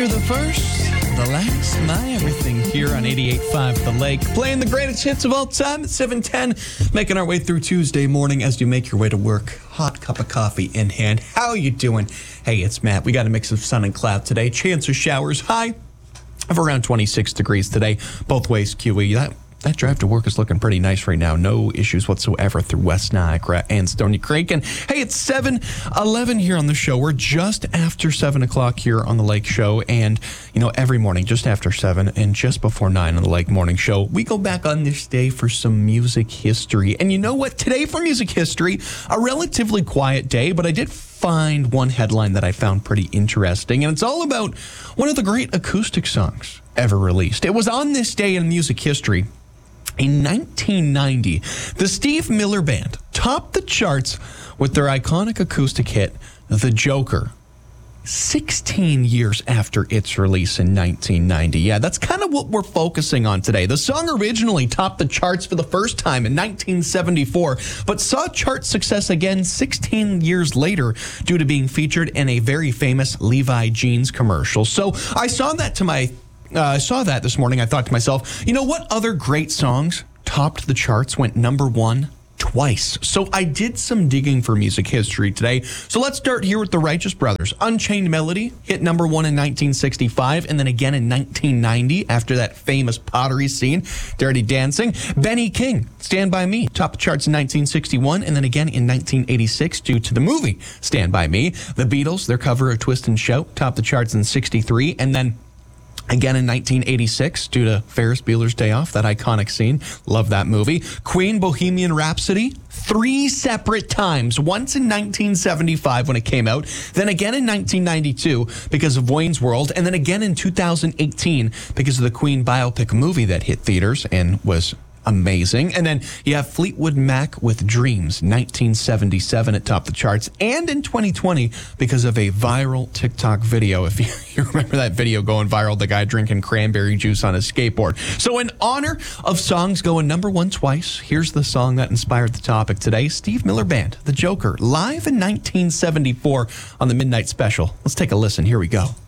You're the first, the last, my everything here on 88.5 The Lake. Playing the greatest hits of all time at 7:10. Making our way through Tuesday morning as you make your way to work. Hot cup of coffee in hand. How you doing? Hey, it's Matt. We got a mix of sun and cloud today. Chance of showers. High of around 26 degrees today. Both ways, QE. That drive to work is looking pretty nice right now. No issues whatsoever through West Niagara and Stony Creek. And hey, it's 7:11 here on the show. We're just after 7 o'clock here on the Lake Show. And, you know, every morning, just after 7 and just before 9 on the Lake Morning Show, we go back on this day for some music history. And you know what? Today for music history, a relatively quiet day, but I did find one headline that I found pretty interesting. And it's all about one of the great acoustic songs ever released. It was on this day in music history. In 1990, the Steve Miller Band topped the charts with their iconic acoustic hit, The Joker, 16 years after its release in 1990. Yeah, that's kind of what we're focusing on today. The song originally topped the charts for the first time in 1974, but saw chart success again 16 years later due to being featured in a very famous Levi Jeans commercial. So I saw that this morning. I thought to myself, you know what other great songs topped the charts, went number one twice? So I did some digging for music history today. So let's start here with the Righteous Brothers. Unchained Melody hit number one in 1965 and then again in 1990 after that famous pottery scene, Dirty Dancing. Benny King, Stand By Me, topped the charts in 1961 and then again in 1986 due to the movie Stand By Me. The Beatles, their cover of Twist and Shout, topped the charts in 63 and then again in 1986 due to Ferris Bueller's Day Off, that iconic scene. Love that movie. Queen, Bohemian Rhapsody, 3 separate times. Once in 1975 when it came out, then again in 1992 because of Wayne's World, and then again in 2018 because of the Queen biopic movie that hit theaters and was amazing. And then you have Fleetwood Mac with Dreams, 1977. It topped the charts. And in 2020, because of a viral TikTok video. If you remember that video going viral, the guy drinking cranberry juice on his skateboard. So in honor of songs going number one twice, here's the song that inspired the topic today. Steve Miller Band, The Joker, live in 1974 on the Midnight Special. Let's take a listen. Here we go.